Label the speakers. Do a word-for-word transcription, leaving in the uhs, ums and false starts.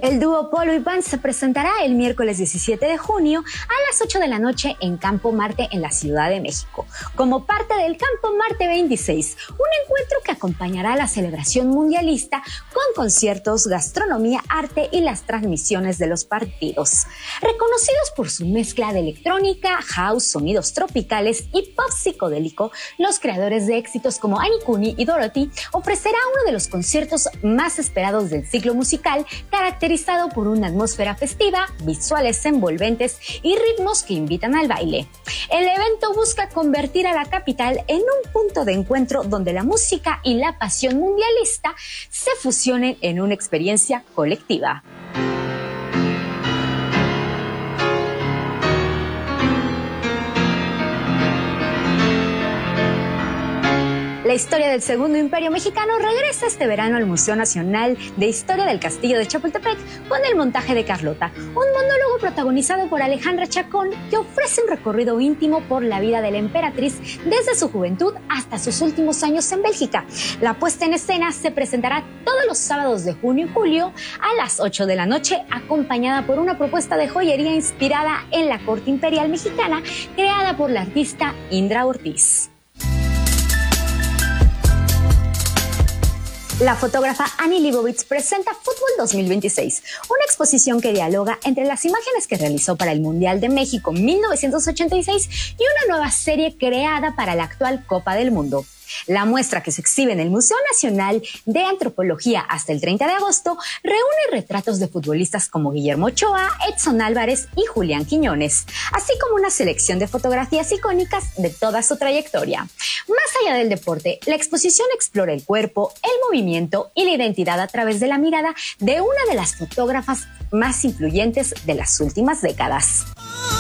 Speaker 1: El dúo Polo y Pan se presentará el miércoles diecisiete de junio a las ocho de la noche en Campo Marte en la Ciudad de México, como parte del Campo Marte veintiséis, un encuentro que acompañará la celebración mundialista con conciertos, gastronomía, arte y las transmisiones de los partidos. Reconocidos por su mezcla de electrónica, house, sonidos tropicales y pop psicodélico, los creadores de éxitos como Anikuni y Dorothy ofrecerá uno de los conciertos más esperados del ciclo musical, caracterizado por una atmósfera festiva, visuales envolventes y ritmos que invitan al baile. El evento busca convertir a la capital en un punto de encuentro donde la música y la pasión mundialista se fusionen en una experiencia colectiva. La historia del Segundo Imperio Mexicano regresa este verano al Museo Nacional de Historia del Castillo de Chapultepec con el montaje de Carlota, un monólogo protagonizado por Alejandra Chacón que ofrece un recorrido íntimo por la vida de la emperatriz desde su juventud hasta sus últimos años en Bélgica. La puesta en escena se presentará todos los sábados de junio y julio a las ocho de la noche, acompañada por una propuesta de joyería inspirada en la corte imperial mexicana, creada por la artista Indra Ortiz. La fotógrafa Annie Leibovitz presenta Fútbol dos mil veintiséis, una exposición que dialoga entre las imágenes que realizó para el Mundial de México mil novecientos ochenta y seis y una nueva serie creada para la actual Copa del Mundo. La muestra, que se exhibe en el Museo Nacional de Antropología hasta el treinta de agosto, reúne retratos de futbolistas como Guillermo Ochoa, Edson Álvarez y Julián Quiñones, así como una selección de fotografías icónicas de toda su trayectoria. Más allá del deporte, la exposición explora el cuerpo, el movimiento y la identidad a través de la mirada de una de las fotógrafas más influyentes de las últimas décadas.